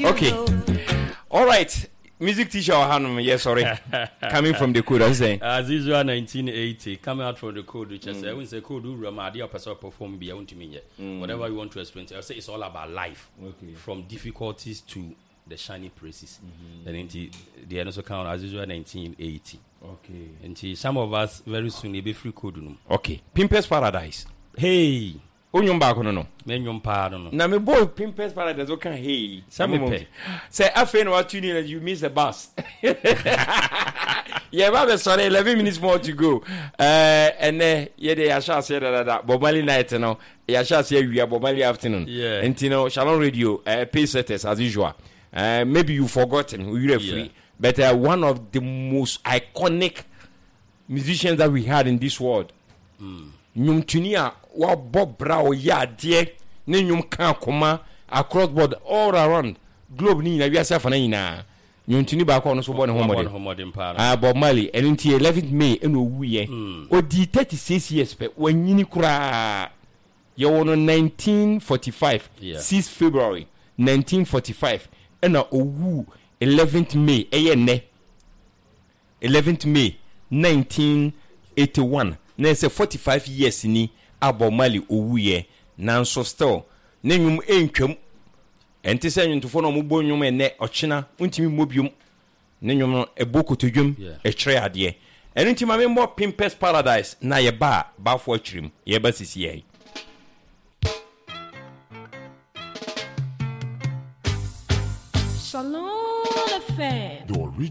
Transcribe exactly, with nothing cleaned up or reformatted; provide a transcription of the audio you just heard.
Okay. All right. Music teacher Hanum, yes, sorry. Coming from the code, I'm saying. As usual, nineteen eighty, coming out from the code, which I say, I won't say code, Ramadi, or person perform beyond to me. Whatever you want to explain, I'll say it's all about life. Okay. From difficulties to the shiny praises. Then the end also count as usual, nineteen eighty. Okay. And some of us very soon will be free code. Okay. Pimpers Paradise. Hey. Onyum ba kono no. Me nyum pa no. Na me boy Pimpers Paradise o kan hey. Some me say afen what you need you miss the bus. Yeah, ba sorry eleven minutes more to go. Uh and uh yeah they asha say that that Bobali night no. Ya asha say we are Bobali afternoon. Yeah. And you know Shalom Radio uh pay setters as usual. Uh maybe you forgotten we were free. Yeah. But uh, one of the most iconic musicians that we had in this world. Mm. Nyum tunia wa Bob Brown ya de ne nyum kan koma across board all around globe ni na wiase afana nyina nyum tuni ba ko no so bo ne homode ah Bob Marley enti eleventh May eno wuye odi thirty-six years pe wanyini kura ye wono nineteen forty-five yeah. sixth February nineteen forty-five ena owu eleventh May eye ne eleventh May nineteen eighty-one na say forty-five years ni Bob Marley owuye nanso still ne nwum entwam enti se nwuntofo no mo bo nwum ene ochina untimi mobium ne nwum no ebokotodwum e kire ade eni ntima me mo Pimpers Paradise na ye ba ba fo achirim ye ba sisi ye